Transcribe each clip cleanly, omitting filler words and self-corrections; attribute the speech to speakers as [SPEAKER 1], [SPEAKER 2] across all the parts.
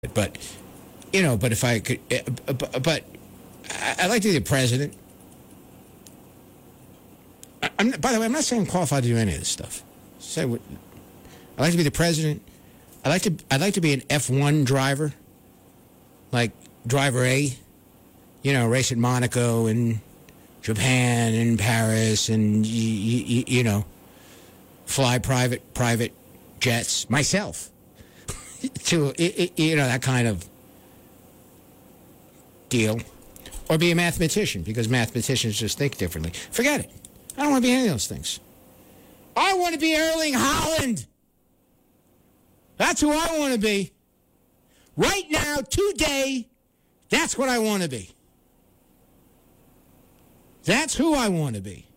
[SPEAKER 1] But, but if I could, but I'd like to be the president. By the way, I'm not saying I'm qualified to do any of this stuff. I'd like to be the president. I'd like to be an F1 driver, like driver A, race at Monaco and Japan and Paris and, fly private jets myself to, that kind of deal. Or be a mathematician, because mathematicians just think differently. Forget it. I don't want to be any of those things. I want to be Erling Haaland. That's who I want to be. Right now, today, that's what I want to be. That's who I want to be.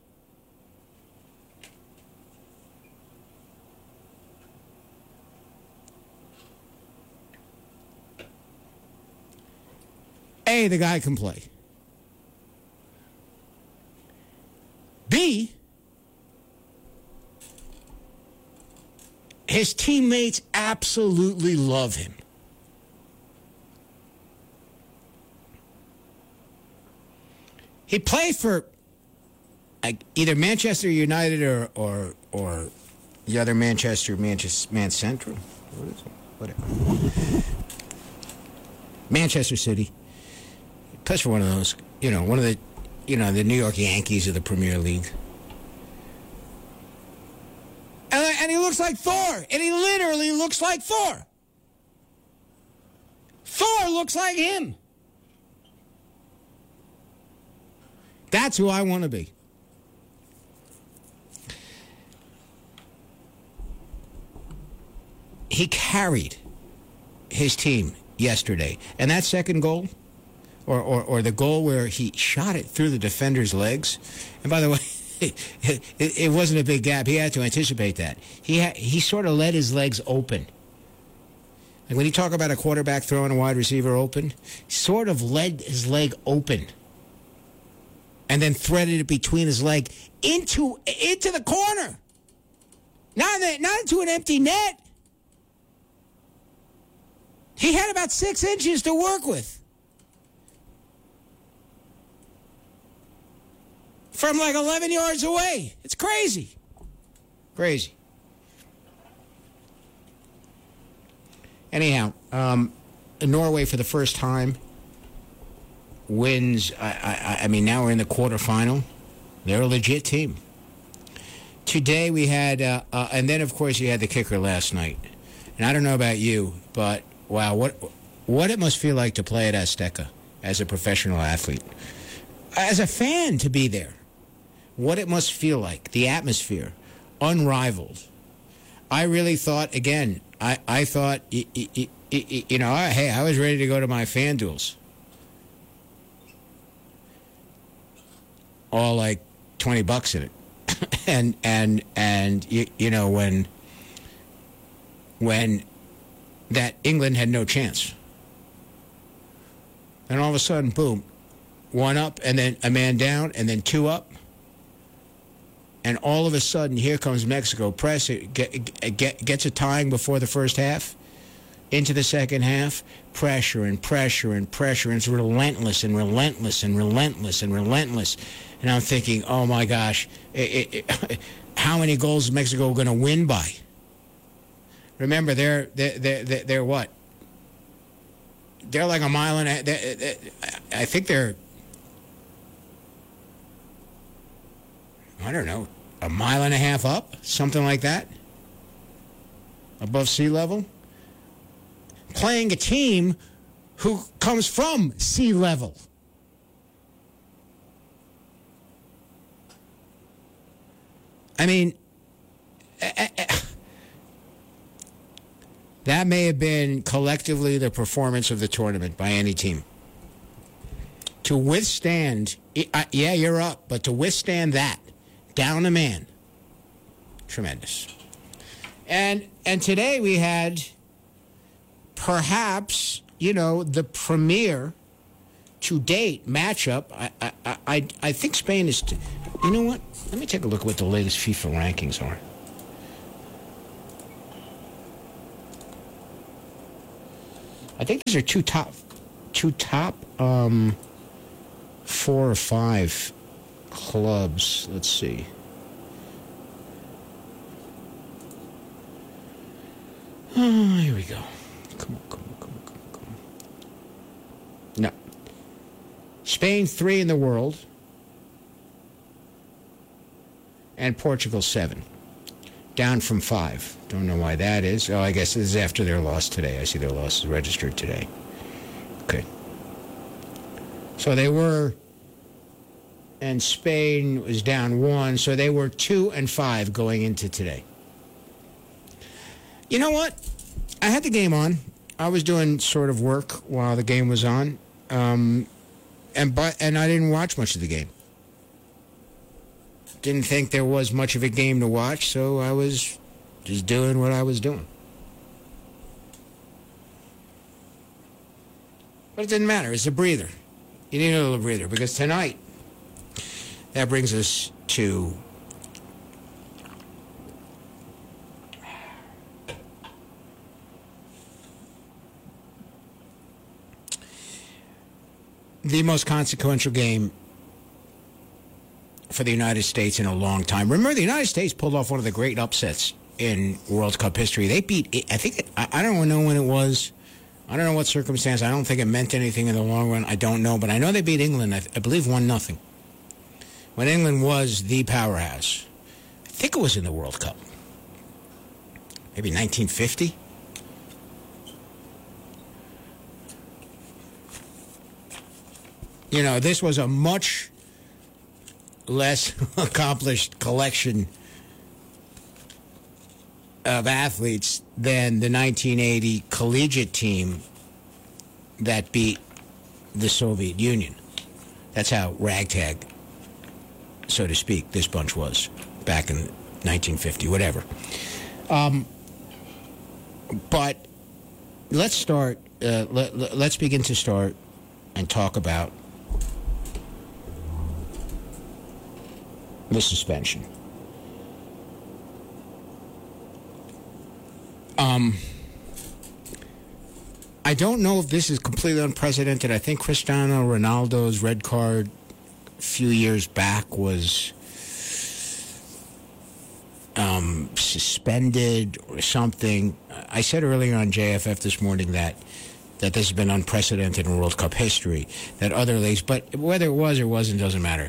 [SPEAKER 1] A, the guy can play. B, his teammates absolutely love him. He played for either Manchester United or the other Man Central. What is it? Whatever. Manchester City. He plays for one of those, one of the, the New York Yankees of the Premier League. And he looks like Thor. And he literally looks like Thor. Thor looks like him. That's who I want to be. He carried his team yesterday. And that second goal, or the goal where he shot it through the defender's legs. And by the way, it wasn't a big gap. He had to anticipate that. He sort of let his legs open. Like when you talk about a quarterback throwing a wide receiver open, he sort of let his leg open. And then threaded it between his leg into the corner. Not into an empty net. He had about 6 inches to work with. From like 11 yards away. It's crazy. Crazy. Anyhow, Norway for the first time wins. I mean, now we're in the quarterfinal. They're a legit team. Today we had, and then of course you had the kicker last night. And I don't know about you, but wow, what it must feel like to play at Azteca as a professional athlete. As a fan, to be there. What it must feel like. The atmosphere. Unrivaled. I really thought, again, I thought, hey, I was ready to go to my fan duels. All like $20 in it. and when that England had no chance. And all of a sudden, boom, 1 up, and then a man down, and then 2 up. And all of a sudden, here comes Mexico. Press it, gets a tying before the first half. Into the second half, pressure and pressure and pressure. And it's relentless and relentless and relentless and relentless. And I'm thinking, oh my gosh, how many goals is Mexico going to win by? Remember, they're what? They're like a mile and a. I think they're. I don't know, a mile and a half up, something like that, above sea level, playing a team who comes from sea level. I mean, that may have been collectively the performance of the tournament by any team. To withstand, yeah, you're up, but to withstand that, down a man, tremendous. And today we had perhaps, the premier to date matchup. I think Spain is. You know what? Let me take a look at what the latest FIFA rankings are. I think these are two top 4 or 5 clubs. Let's see. Oh, here we go. Come on. No. Spain 3 in the world. And Portugal 7. Down from 5. Don't know why that is. Oh, I guess this is after their loss today. I see their loss is registered today. Okay. So they were, and Spain was down 1, so they were 2 and 5 going into today. You know what? I had the game on. I was doing sort of work while the game was on, and I didn't watch much of the game. Didn't think there was much of a game to watch, so I was just doing what I was doing. But it didn't matter. It's a breather. You need a little breather, because tonight, that brings us to the most consequential game for the United States in a long time. Remember, the United States pulled off one of the great upsets in World Cup history. They beat, I don't know when it was. I don't know what circumstance. I don't think it meant anything in the long run. I don't know. But I know they beat England, I believe 1-0. When England was the powerhouse. I think it was in the World Cup. Maybe 1950? You know, this was a much less accomplished collection of athletes than the 1980 collegiate team that beat the Soviet Union. That's how ragtag, so to speak, this bunch was back in 1950, whatever. But let's start, let's begin to start and talk about the suspension. I don't know if this is completely unprecedented. I think Cristiano Ronaldo's red card a few years back was suspended or something. I said earlier on JFF this morning that this has been unprecedented in World Cup history, that other leagues, but whether it was or wasn't doesn't matter.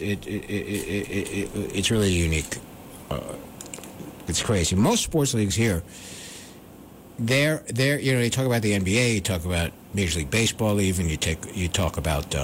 [SPEAKER 1] It's really unique. It's crazy. Most sports leagues here, they're you know, you talk about the NBA, you talk about Major League Baseball, even you talk about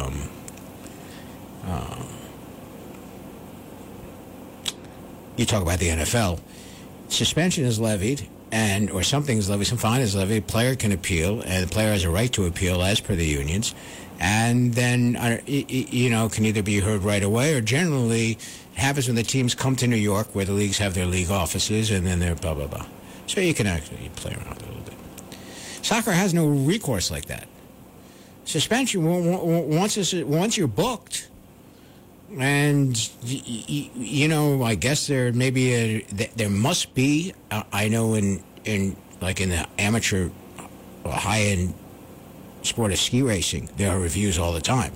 [SPEAKER 1] you talk about the NFL. Suspension is levied, or something is levied, some fine is levied. A player can appeal, and the player has a right to appeal as per the unions, and then you know, can either be heard right away, or generally it happens when the teams come to New York, where the leagues have their league offices, and then they're blah blah blah. So you can actually play around a little bit. Soccer has no recourse like that. Suspension, once you're booked, and you know, I guess there must be. I know in the amateur, high end sport of ski racing, there are reviews all the time.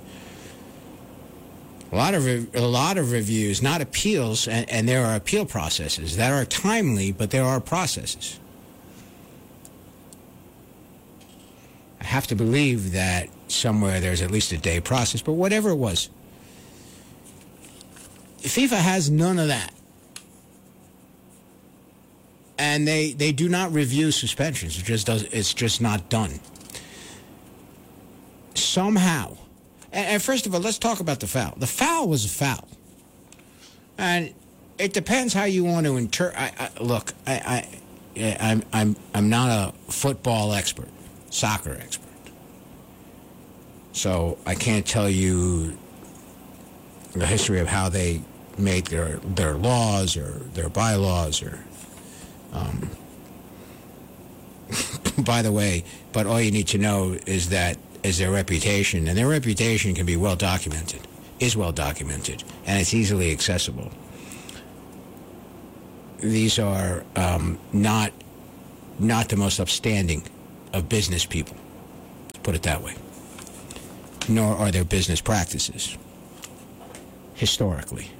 [SPEAKER 1] A lot of reviews, not appeals, and there are appeal processes that are timely, but there are processes. I have to believe that somewhere there's at least a day process, but whatever it was, FIFA has none of that. And they do not review suspensions. It's just not done. Somehow. And first of all, let's talk about the foul. The foul was a foul. And it depends how you want to interpret. Look, I'm not a football expert, soccer expert. So I can't tell you the history of how they made their laws or their bylaws or by the way, but all you need to know is their reputation, and their reputation can be well documented, and it's easily accessible. These are not the most upstanding of business people. put it that way. Nor are their business practices, historically.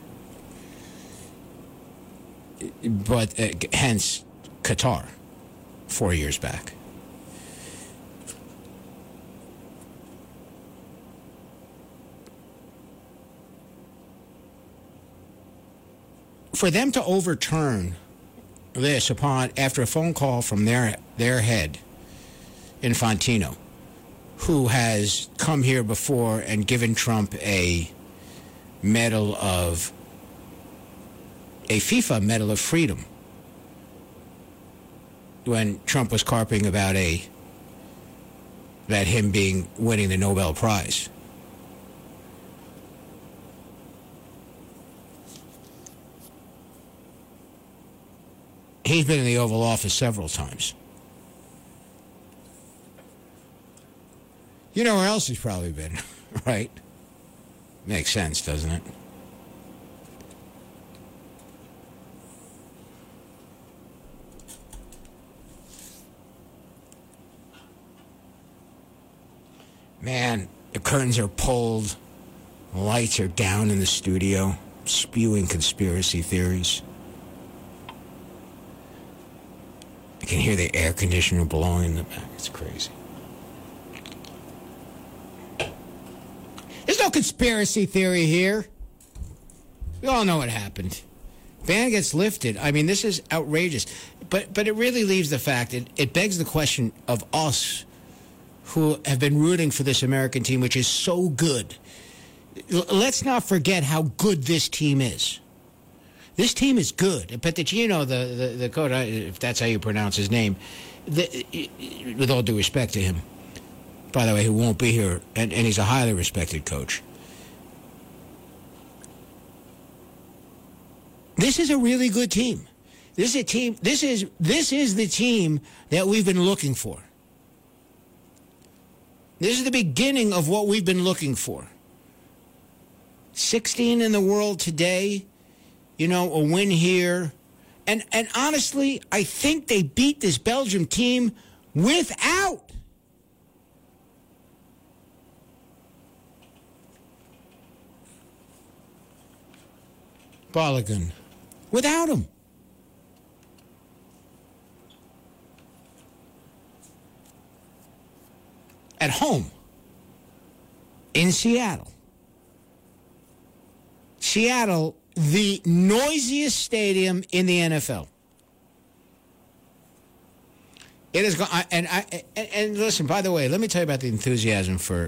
[SPEAKER 1] But hence Qatar 4 years back. For them to overturn this after a phone call from their head, Infantino, who has come here before and given Trump a FIFA Medal of Freedom when Trump was carping about him winning the Nobel Prize. He's been in the Oval Office several times. You know where else he's probably been, right? Makes sense, doesn't it? Man, the curtains are pulled, the lights are down in the studio, spewing conspiracy theories. I can hear the air conditioner blowing in the back. It's crazy. There's no conspiracy theory here. We all know what happened. Ban gets lifted. I mean, this is outrageous. But it really leaves the fact, it begs the question of us who have been rooting for this American team, which is so good. Let's not forget how good this team is. This team is good. Petticino, the coach, if that's how you pronounce his name, with all due respect to him, by the way, who won't be here, and he's a highly respected coach. This is a really good team. This is a team. This is the team that we've been looking for. This is the beginning of what we've been looking for. 16 in the world today. You know, a win here. And honestly, I think they beat this Belgium team without Balogun. Without him. At home. In Seattle. Seattle, the noisiest stadium in the NFL. It is, and listen. By the way, let me tell you about the enthusiasm for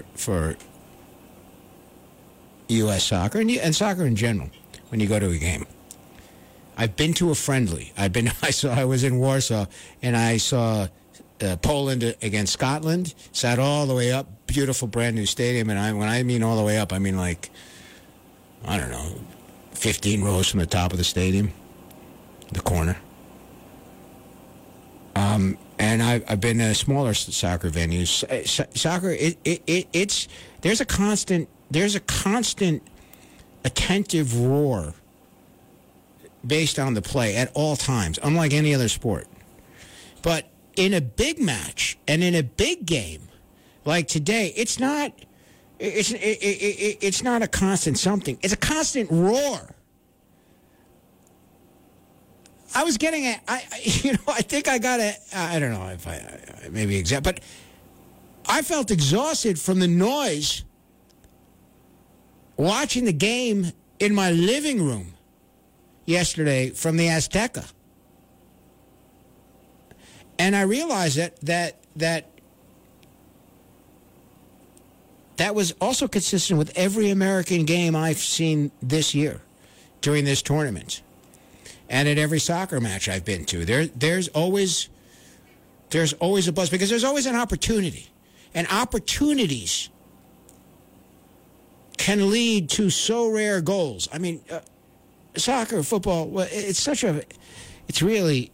[SPEAKER 1] U.S. soccer and soccer in general. When you go to a game, I've been to a friendly. I was in Warsaw and I saw Poland against Scotland. Sat all the way up, beautiful brand new stadium. And when I mean all the way up, I mean like, I don't know, 15 rows from the top of the stadium, the corner. And I've been to smaller soccer venues. Soccer, there's a constant attentive roar based on the play at all times, unlike any other sport. But in a big match and in a big game like today, it's not a constant something. It's a constant roar. I was getting I think I got I don't know if I maybe exact, but I felt exhausted from the noise watching the game in my living room yesterday from the Azteca. And I realized that was also consistent with every American game I've seen this year during this tournament. And at every soccer match I've been to. There's always a buzz because there's always an opportunity. And opportunities can lead to so rare goals. I mean, soccer, football, well, it's really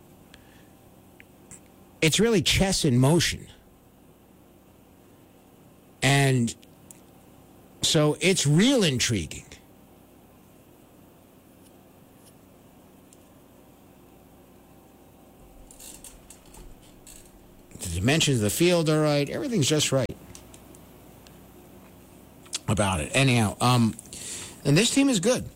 [SPEAKER 1] chess in motion. And so it's real intriguing. dimensions of the field are right. Everything's just right about it. Anyhow, and this team is good.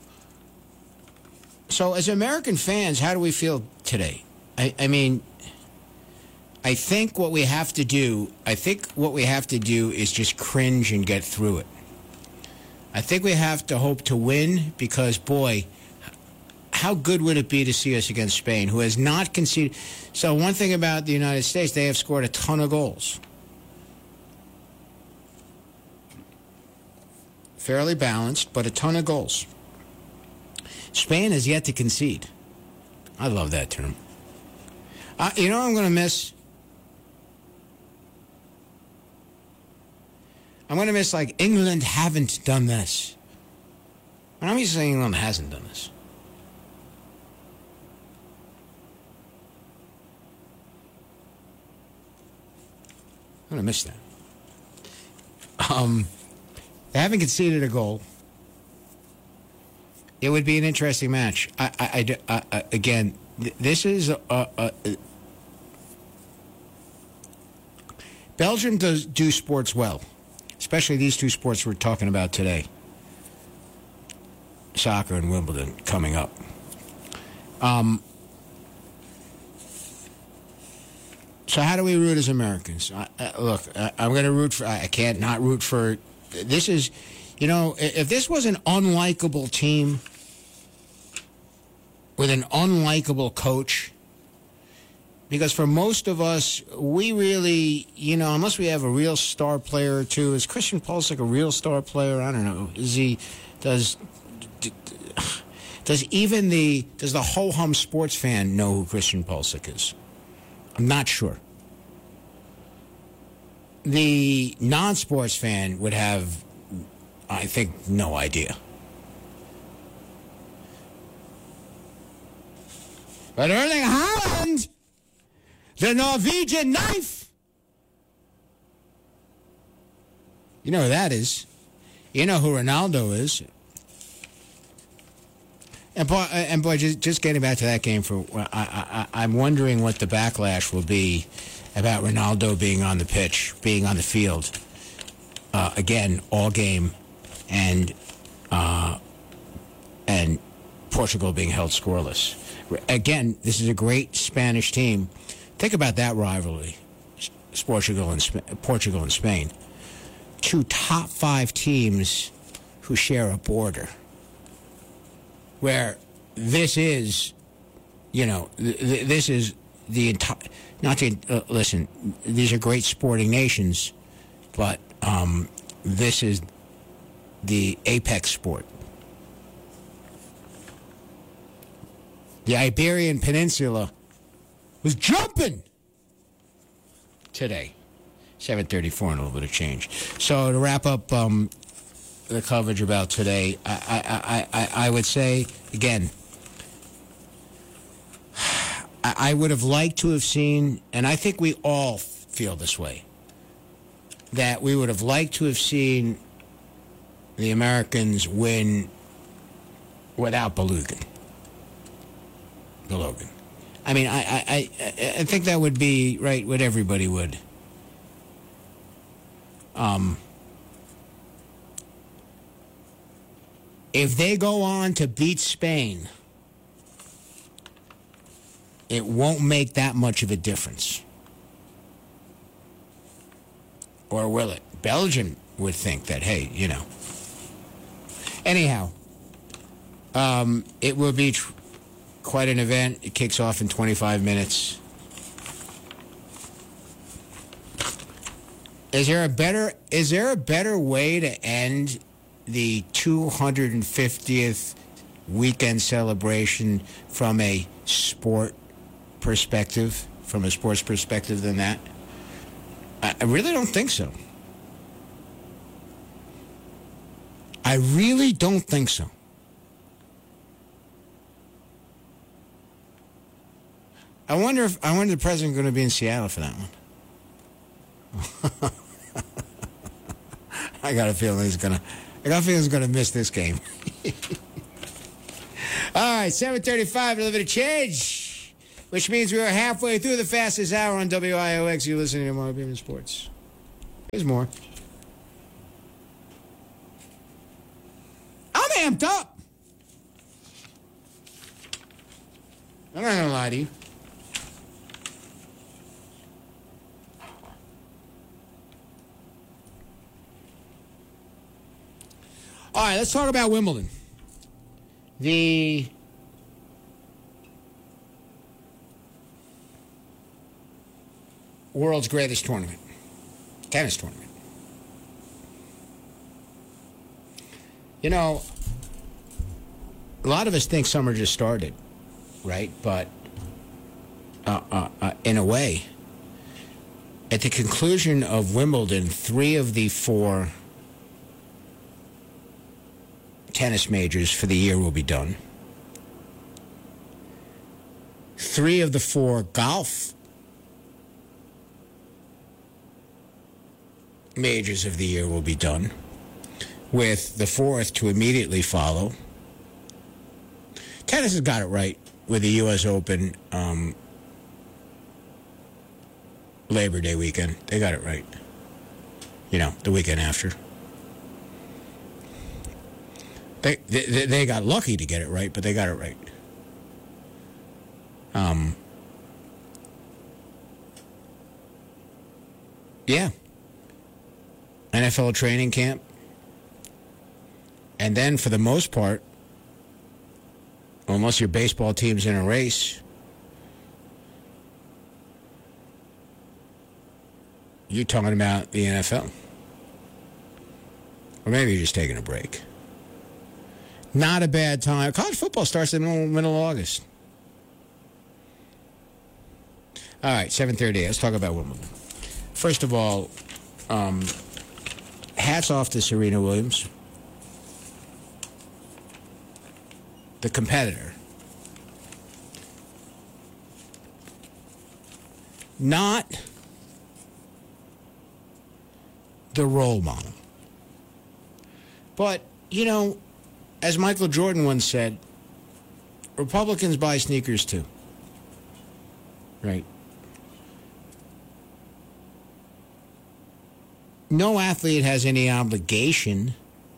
[SPEAKER 1] So as American fans, how do we feel today? I mean, I think what we have to do is just cringe and get through it. I think we have to hope to win because, boy, how good would it be to see us against Spain, who has not conceded? So one thing about the United States, they have scored a ton of goals. Fairly balanced, but a ton of goals. Spain has yet to concede. I love that term. You know what I'm going to miss? I'm going to miss, like, England haven't done this. And I'm used to saying England hasn't done this. I'm going to miss that. They haven't conceded a goal. It would be an interesting match. Again, this is Belgium does do sports well, especially these two sports we're talking about today. Soccer and Wimbledon coming up. So how do we root as Americans? Look, I'm going to root for... I can't not root for... This is... You know, if this was an unlikable team with an unlikable coach, because for most of us, we really, you know, unless we have a real star player or two, is Christian Pulisic a real star player? I don't know. Is he... Does the ho-hum sports fan know who Christian Pulisic is? I'm not sure. The non-sports fan would have, I think, no idea. But Erling Haaland, the Norwegian knife. You know who that is. You know who Ronaldo is. And boy, just getting back to that game, I'm wondering what the backlash will be about Ronaldo being on the pitch, being on the field, again, all game, and Portugal being held scoreless. Again, this is a great Spanish team. Think about that rivalry, Portugal and Spain. Two top 5 teams who share a border. Where this is, you know, this is the entire, not the, listen, these are great sporting nations, but this is the apex sport. The Iberian Peninsula was jumping today. 7:34 and a little bit of change. So to wrap up the coverage about today, I would say, again, I would have liked to have seen, and I think we all feel this way, that we would have liked to have seen the Americans win without Balogun. I mean, I think that would be right, what everybody would. If they go on to beat Spain, it won't make that much of a difference. Or will it? Belgium would think that, hey, you know. Anyhow, it will be quite an event. It kicks off in 25 minutes. Is there a better way to end the 250th weekend celebration from a sports perspective than that? I really don't think so. I really don't think so. I wonder if the president's going to be in Seattle for that one. I got a feeling he's going to miss this game. All right, 7:35, a little bit of change. which means we are halfway through the fastest hour on WIOX. You're listening to Mark Beeman Sports. There's more. I'm amped up. I'm not going to lie to you. All right, let's talk about Wimbledon. The world's greatest tournament, tennis tournament. You know, a lot of us think summer just started, right? But in a way, at the conclusion of Wimbledon, 3 of the 4 tennis majors for the year will be done. 3 of the 4 golf majors of the year will be done, with the 4th to immediately follow. Tennis has got it right with the U.S. Open Labor Day weekend. They got it right. You know, the weekend after. They got lucky to get it right, but they got it right. Yeah. NFL training camp. And then for the most part, unless your baseball team's in a race, you're talking about the NFL. Or maybe you're just taking a break. Not a bad time. College football starts in the middle of August. All right, 7:30. Let's talk about Wimbledon. First of all, hats off to Serena Williams, the competitor. Not the role model. But, you know, as Michael Jordan once said, Republicans buy sneakers too. Right? No athlete has any obligation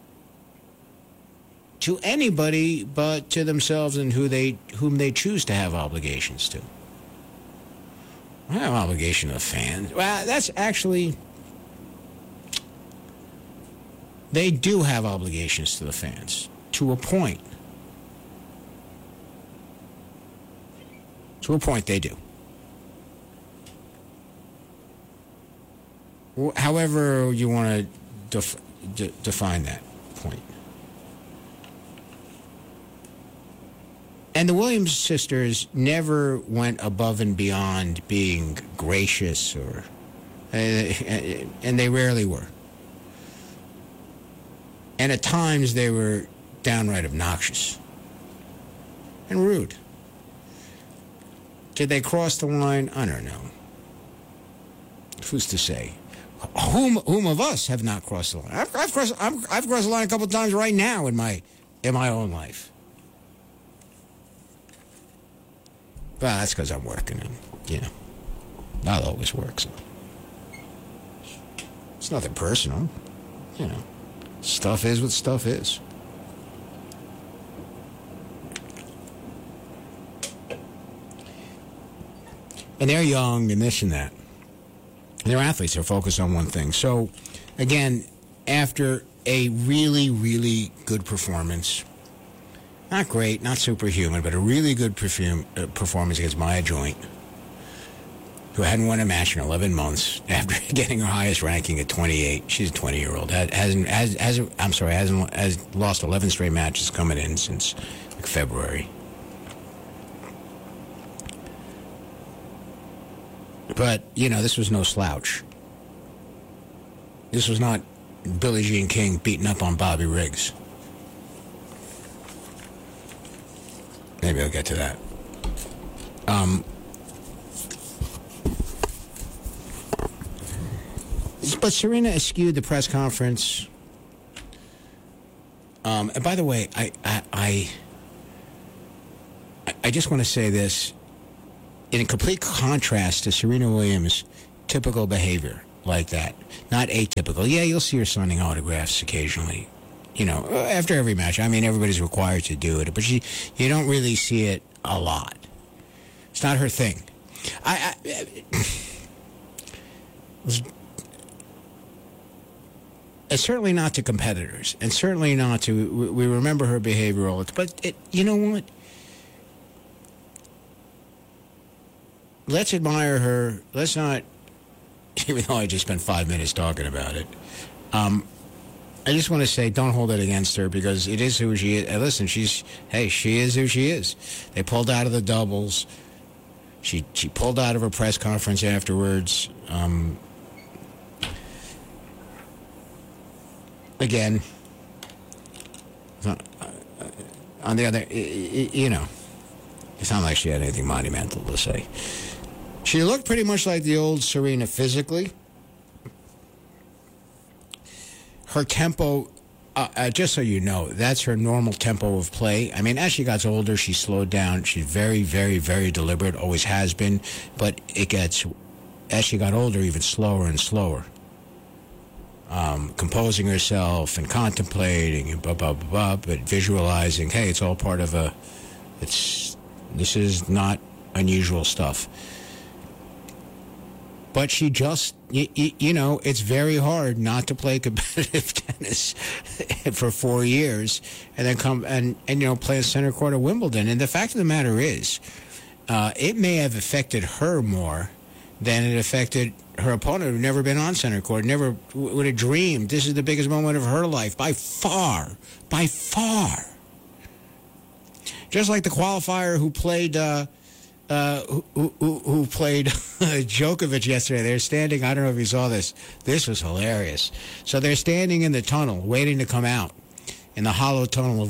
[SPEAKER 1] to anybody but to themselves and whom they choose to have obligations to. I have obligation to the fans. Well, that's actually... They do have obligations to the fans. To a point. To a point, they do. However you want to define that point. And the Williams sisters never went above and beyond being gracious, and they rarely were. And at times they were downright obnoxious and rude. Did they cross the line? I don't know. Who's to say? Whom of us have not crossed the line? I've crossed the line a couple of times right now in my own life. Well, that's because I'm working, and you know, not always works. So. It's nothing personal, you know. Stuff is what stuff is. And they're young and this and that. They're athletes. They're focused on one thing. So, again, after a really, really good performance, not great, not superhuman, but a really good performance against Maya Joint, who hadn't won a match in 11 months after getting her highest ranking at 28. She's a 20-year-old. Has lost 11 straight matches coming in since like February. But, you know, this was no slouch. This was not Billie Jean King beating up on Bobby Riggs. Maybe I'll get to that. But Serena eschewed the press conference. And by the way, I just want to say this. in complete contrast to Serena Williams' typical behavior like that. Not atypical. Yeah, you'll see her signing autographs occasionally. After every match. I mean, everybody's required to do it, but you don't really see it a lot. It's not her thing. It's certainly not to competitors, and certainly not to. We remember her behavior all the time. But you know what? Let's admire her. Let's not. Even though I just spent 5 minutes talking about it. I just want to say, don't hold it against her, because it is who she is. And listen, she is who she is. They pulled out of the doubles. She pulled out of her press conference afterwards. Again, on the other, it's not like she had anything monumental to say. She looked pretty much like the old Serena physically. Her tempo, just so you know, that's her normal tempo of play. I mean, as she got older, she slowed down. She's very, very, very deliberate, always has been. But it gets, as she got older, even slower and slower. Composing herself and contemplating and blah, blah, blah, blah, but visualizing, hey, it's all part of this is not unusual stuff. But she just, it's very hard not to play competitive tennis for 4 years and then come and play a center court at Wimbledon. And the fact of the matter is, it may have affected her more than it affected her opponent, who'd never been on center court, never would have dreamed. This is the biggest moment of her life, by far. Just like the qualifier who played... who played Djokovic yesterday. They're standing, I don't know if you saw this. This was hilarious. So they're standing in the tunnel, waiting to come out in the hollow tunnels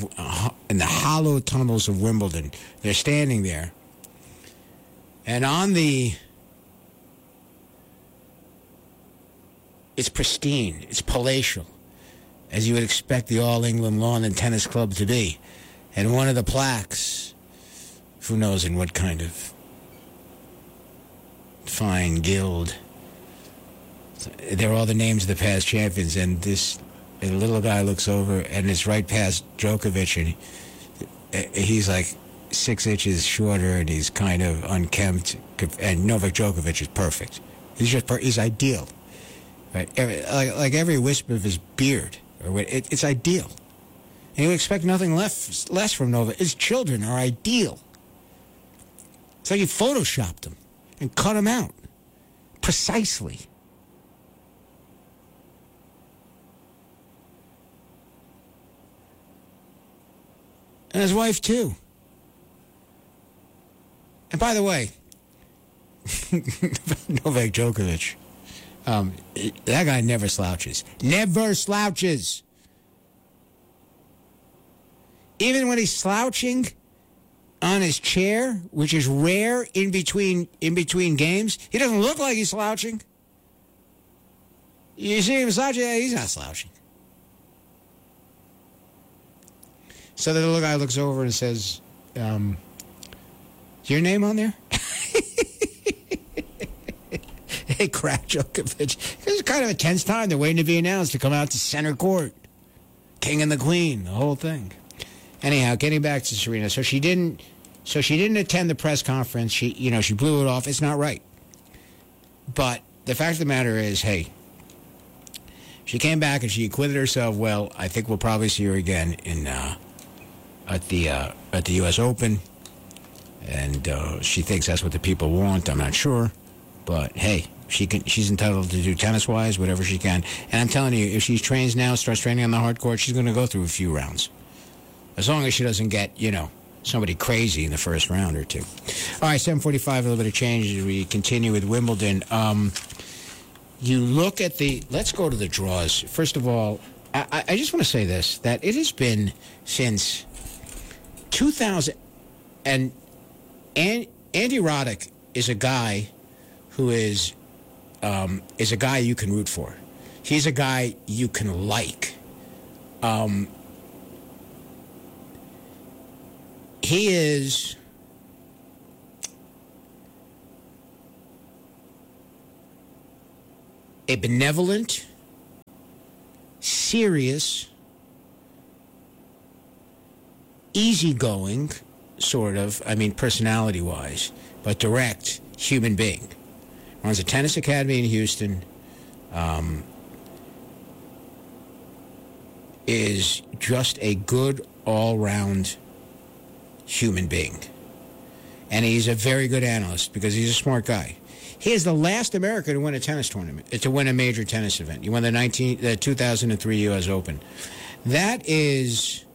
[SPEAKER 1] of Wimbledon. They're standing there. And it's pristine, it's palatial, as you would expect the All England Lawn and Tennis Club to be. And one of the plaques, who knows in what kind of fine guild. They're all the names of the past champions, and the little guy looks over, and it's right past Djokovic, and he's like 6 inches shorter, and he's kind of unkempt, and Novak Djokovic is perfect. He's ideal. Right? Like every wisp of his beard, it's ideal. And you expect nothing less from Novak. His children are ideal. It's like he photoshopped them and cut them out precisely. And his wife, too. And by the way, Novak Djokovic, that guy never slouches. Never slouches. Even when he's slouching on his chair, which is rare in between games, he doesn't look like he's slouching. You see him slouching? He's not slouching. So the little guy looks over and says, is your name on there? Hey, crack Djokovic. It was kind of a tense time. They're waiting to be announced to come out to center court. King and the Queen, the whole thing. Anyhow, getting back to Serena. So she didn't attend the press conference. She blew it off. It's not right. But the fact of the matter is, hey, she came back and she acquitted herself well. I think we'll probably see her again at the U.S. Open. And she thinks that's what the people want. I'm not sure. But, hey, she's entitled to do tennis-wise whatever she can. And I'm telling you, if she trains now, starts training on the hard court, she's going to go through a few rounds. As long as she doesn't get, somebody crazy in the first round or two. All right, 7:45, a little bit of change as we continue with Wimbledon. You look at let's go to the draws. First of all, I just want to say this, that it has been since 2000, and Andy Roddick is a guy who is a guy you can root for. He's a guy you can like. a benevolent, serious, easygoing, sort of, personality-wise, but direct human being. Runs a tennis academy in Houston. Is just a good all-round human being. And he's a very good analyst because he's a smart guy. He is the last American to win a tennis tournament, to win a major tennis event. He won the 2003 U.S. Open. That is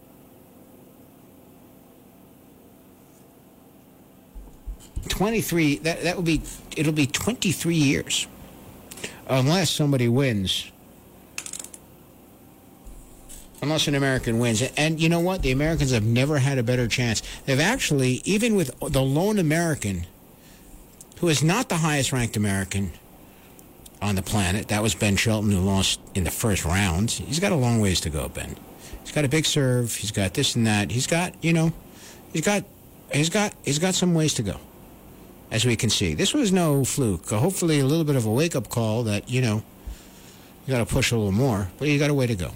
[SPEAKER 1] 23. It'll be 23 years, unless somebody wins. Unless an American wins. And you know what? The Americans have never had a better chance. They've actually, even with the lone American, who is not the highest-ranked American on the planet, that was Ben Shelton, who lost in the first round. He's got a long ways to go, Ben. He's got a big serve. He's got this and that. He's got some ways to go, as we can see. This was no fluke. Hopefully a little bit of a wake-up call that, you got to push a little more, but you got a way to go.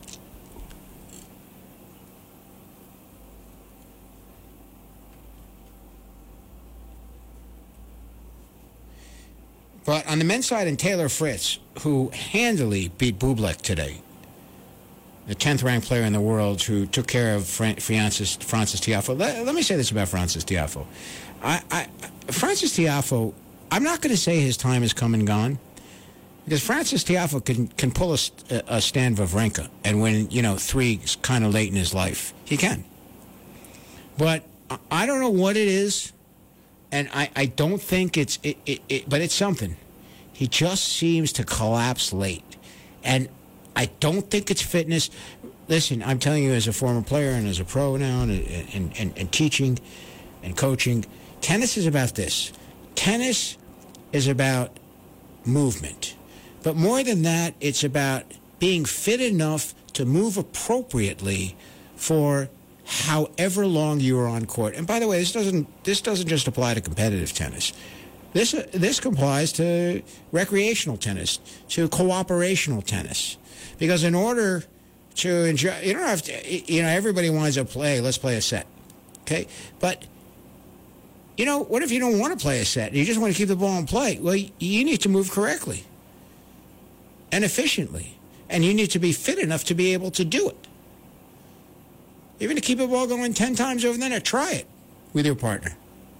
[SPEAKER 1] But on the men's side, and Taylor Fritz, who handily beat Bublik today, the 10th-ranked player in the world who took care of Frances Tiafoe. Let me say this about Frances Tiafoe. Frances Tiafoe, I'm not going to say his time has come and gone, because Frances Tiafoe can pull a Stan Wawrinka and win, 3 kind of late in his life. He can. But I don't know what it is. And I don't think but it's something. He just seems to collapse late. And I don't think it's fitness. Listen, I'm telling you, as a former player and as a pro now and teaching and coaching, tennis is about this. Tennis is about movement. But more than that, it's about being fit enough to move appropriately for however long you are on court. And by the way, this doesn't just apply to competitive tennis. This applies to recreational tennis, to cooperational tennis. Because in order to enjoy, you don't have to, everybody wants to play, let's play a set. Okay? But, what if you don't want to play a set? You just want to keep the ball in play? Well, you need to move correctly and efficiently. And you need to be fit enough to be able to do it. Even to keep a ball going 10 times over the net, try it with your partner.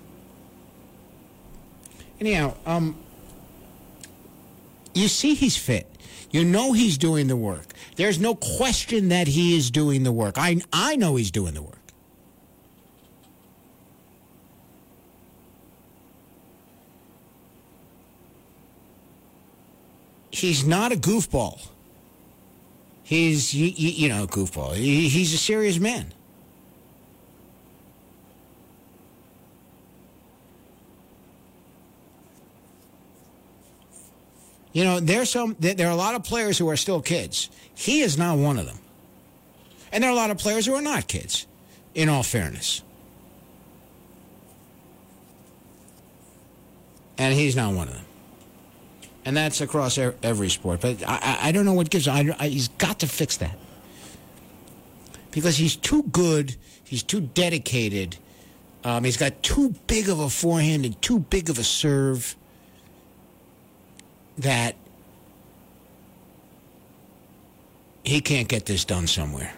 [SPEAKER 1] Anyhow, you see he's fit. You know he's doing the work. There's no question that he is doing the work. I know he's doing the work. He's not a goofball. He's, goofball. He's a serious man. There are a lot of players who are still kids. He is not one of them. And there are a lot of players who are not kids, in all fairness. And he's not one of them. And that's across every sport. But I don't know what gives. He's got to fix that. Because he's too good. He's too dedicated. He's got too big of a forehand and too big of a serve that he can't get this done somewhere.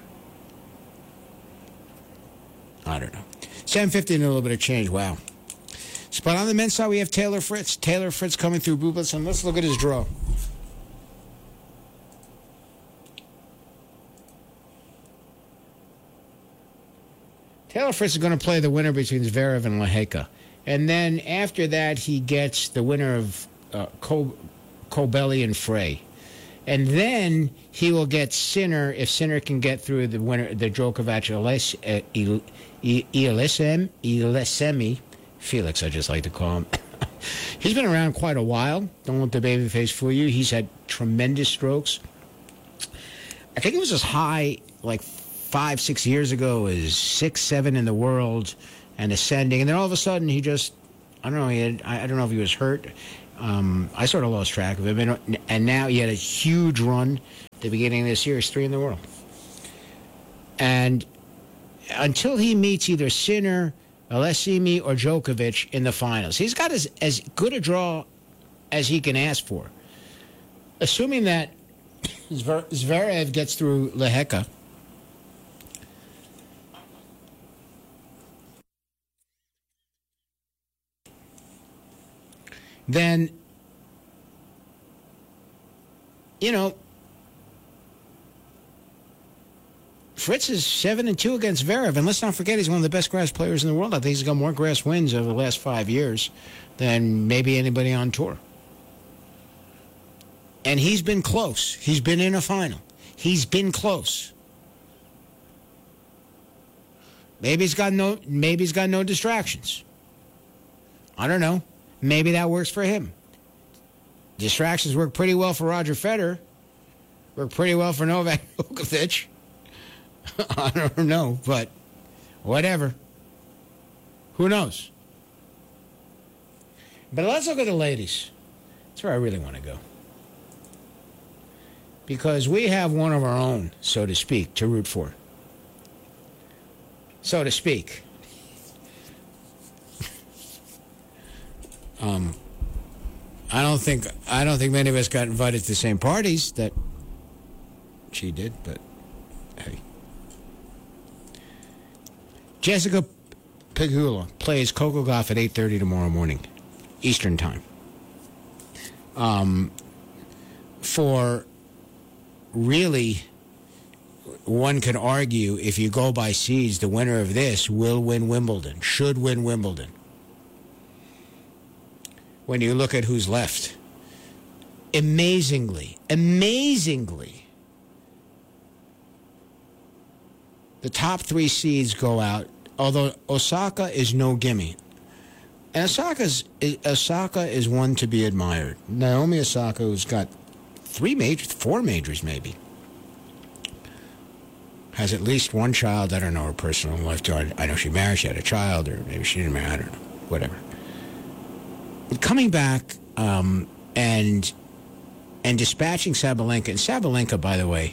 [SPEAKER 1] I don't know. 7:50 and a little bit of change. Wow. But on the men's side, we have Taylor Fritz. Taylor Fritz coming through Bublik, and let's look at his draw. Taylor Fritz is going to play the winner between Zverev and Lehecka. And then after that, he gets the winner of Kobeli and Frey. And then he will get Sinner, if Sinner can get through the winner, the Djokovic Ilisemi. Felix, I just like to call him. He's been around quite a while. Don't let the babyface fool you. He's had tremendous strokes. I think it was as high, like 5-6 years ago, as 6-7 in the world and ascending. And then all of a sudden, he just, I don't know. I don't know if he was hurt. I sort of lost track of him. And now he had a huge run at the beginning of this year. He's 3 in the world. And until he meets either Sinner, Alessimi, or Djokovic in the finals, he's got as good a draw as he can ask for. Assuming that Zverev gets through Lehecka, then, Fritz is 7-2 against Zverev, and let's not forget he's one of the best grass players in the world. I think he's got more grass wins over the last 5 years than maybe anybody on tour. And he's been close. He's been in a final. He's been close. Maybe he's got no distractions. I don't know. Maybe that works for him. Distractions work pretty well for Roger Federer. Work pretty well for Novak Djokovic. I don't know, but whatever. Who knows? But let's look at the ladies. That's where I really want to go. Because we have one of our own, so to speak, to root for. So to speak. I don't think many of us got invited to the same parties that she did, but hey. Jessica Pegula plays Coco Gauff at 8:30 tomorrow morning, Eastern Time. For really, one could argue, if you go by seeds, the winner of this will win Wimbledon, should win Wimbledon. When you look at who's left. Amazingly, the top 3 seeds go out, although Osaka is no gimme. And Osaka is one to be admired. Naomi Osaka, who's got 4 majors maybe, has at least one child. I don't know her personal life. I know she married, she had a child, or maybe she didn't marry, I don't know, whatever. But coming back and dispatching Sabalenka, and Sabalenka, by the way,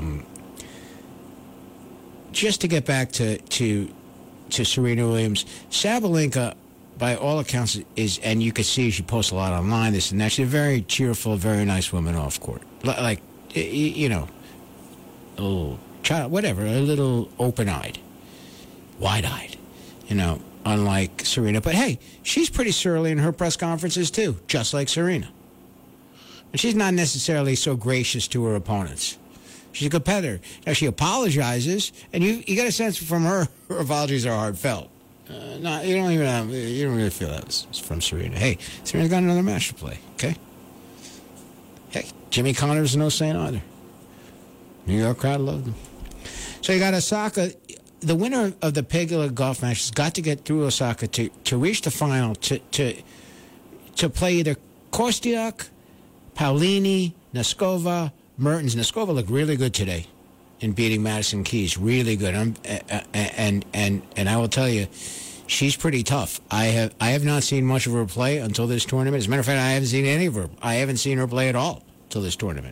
[SPEAKER 1] just to get back to Serena Williams, Sabalenka, by all accounts, is, and you can see she posts a lot online, this and that. She's a very cheerful, very nice woman off court. Like, a little child, whatever, a little open-eyed, wide-eyed, unlike Serena. But hey, she's pretty surly in her press conferences too, just like Serena. And she's not necessarily so gracious to her opponents. She's a competitor. Now, she apologizes, and you get a sense from her apologies are heartfelt. No, you don't really feel that it's from Serena. Hey, Serena's got another match to play, okay? Hey, Jimmy Connors is no saint either. New York crowd loved him. So you got Osaka. The winner of the Pegula golf match has got to get through Osaka to reach the final, to play either Kostiak, Paolini, Neskova, Mertens. Neskova looked really good today in beating Madison Keys. Really good. And I will tell you, she's pretty tough. I have not seen much of her play until this tournament. As a matter of fact, I haven't seen any of her. I haven't seen her play at all till this tournament.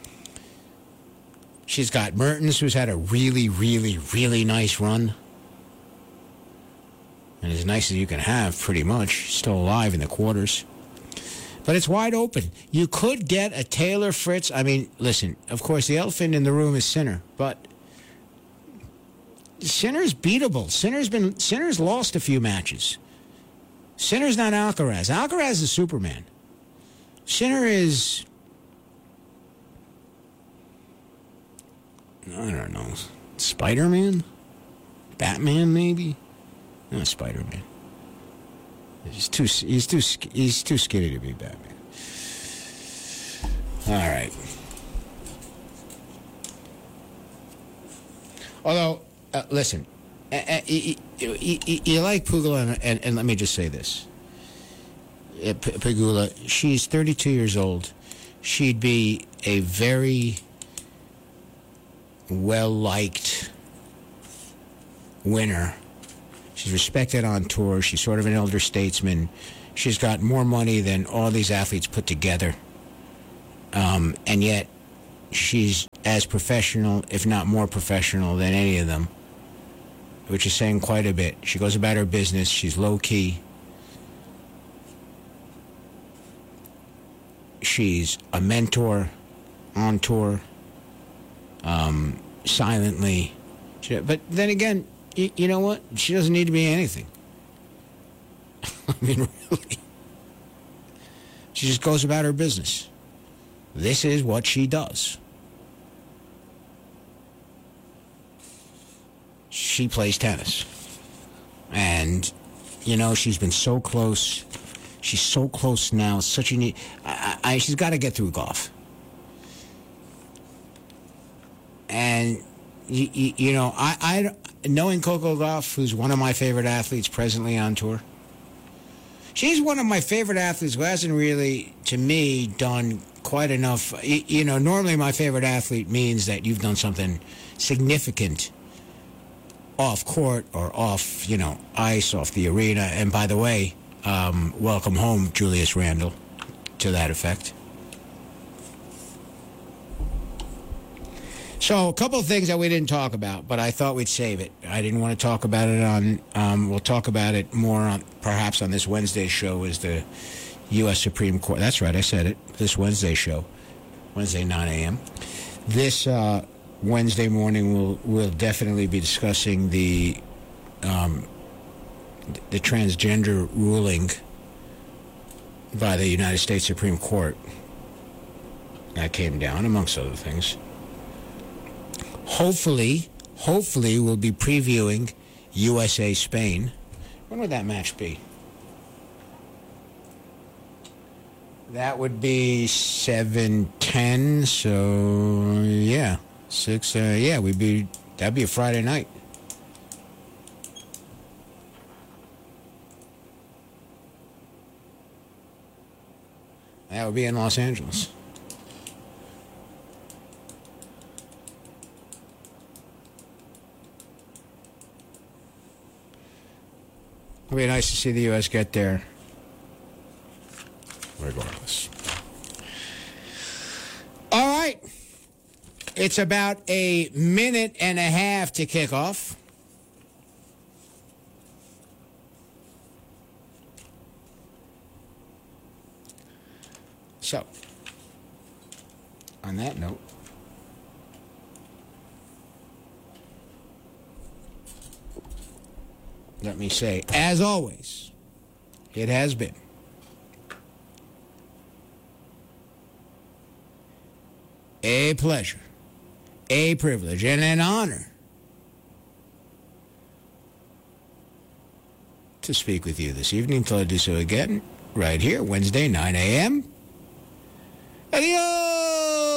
[SPEAKER 1] She's got Mertens, who's had a really, really, really nice run. And as nice as you can have, pretty much. Still alive in the quarters. But it's wide open. You could get a Taylor Fritz. I mean, listen, of course, the elephant in the room is Sinner. But Sinner's beatable. Sinner's lost a few matches. Sinner's not Alcaraz. Alcaraz is Superman. Sinner is, I don't know, Spider-Man? Batman, maybe? No, Spider-Man. He's too skinny to be Batman. All right. Although, listen, you like Pegula, and let me just say this. Pegula, she's 32 years old. She'd be a very well-liked winner. She's respected on tour. She's sort of an elder statesman. She's got more money than all these athletes put together. And yet, she's as professional, if not more professional, than any of them, which is saying quite a bit. She goes about her business. She's low-key. She's a mentor on tour, silently. But then again, you know what? She doesn't need to be anything. I mean, really. She just goes about her business. This is what she does. She plays tennis. And, you know, she's been so close. She's so close now. Such a neat. She's got to get through golf. And, you know, knowing Coco Gauff, who's one of my favorite athletes presently on tour, she's one of my favorite athletes who hasn't really, to me, done quite enough. You know, normally my favorite athlete means that you've done something significant off court or off, you know, ice, off the arena. And by the way, welcome home, Julius Randle, to that effect. So a couple of things that we didn't talk about, but I thought we'd save it. I didn't want to talk about it on, we'll talk about it more on, perhaps on this Wednesday show, is the U.S. Supreme Court. That's right, I said it. This Wednesday show, Wednesday 9 a.m. This Wednesday morning we'll definitely be discussing the transgender ruling by the United States Supreme Court. That came down, amongst other things. Hopefully we'll be previewing USA-Spain. When would that match be? That would be 7:10. So yeah, 6. Yeah, that'd be a Friday night. That would be in Los Angeles. It'd be nice to see the U.S. get there. Regardless. All right. It's about a minute and a half to kick off. So, on that note, let me say, as always, it has been a pleasure, a privilege, and an honor to speak with you this evening. Until I do so again, right here, Wednesday, 9 a.m. Adios!